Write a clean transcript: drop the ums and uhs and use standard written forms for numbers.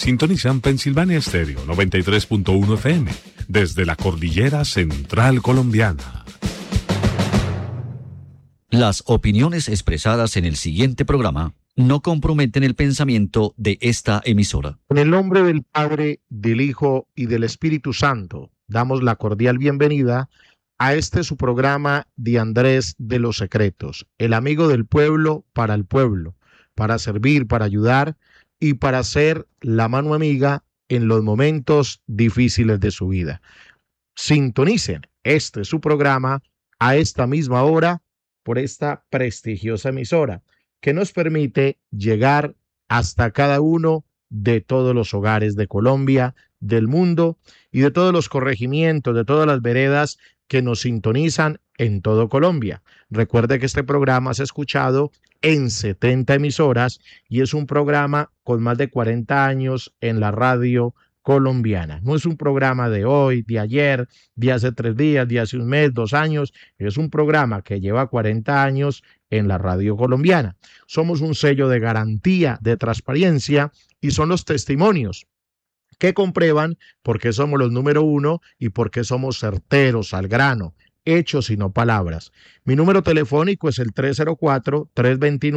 Sintonizan Pensilvania Estéreo 93.1 FM desde la cordillera central colombiana. Las opiniones expresadas en el siguiente programa no comprometen el pensamiento de esta emisora. En el nombre del Padre, del Hijo y del Espíritu Santo, damos la cordial bienvenida a este su programa de Andrés de los Secretos, el amigo del pueblo, para servir, para ayudar y para ser la mano amiga en los momentos difíciles de su vida. Sintonicen este su programa a esta misma hora por esta prestigiosa emisora que nos permite llegar hasta cada uno de todos los hogares de Colombia, del mundo y de todos los corregimientos, de todas las veredas que nos sintonizan en todo Colombia. Recuerde que este programa es escuchado en 70 emisoras y es un programa con más de 40 años en la radio colombiana. No es un programa de hoy, de ayer, de hace 3 días, de hace un mes, 2 años. Es un programa que lleva 40 años en la radio colombiana. Somos un sello de garantía, de transparencia, y son los testimonios que comprueban por qué somos los número uno y por qué somos certeros, al grano, hechos y no palabras. Mi número telefónico es el 304-329